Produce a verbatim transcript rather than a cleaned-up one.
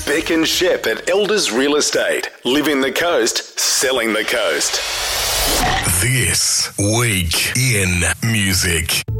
Beck and Shep at Elders Real Estate. Living the coast, selling the coast. This Week in Music.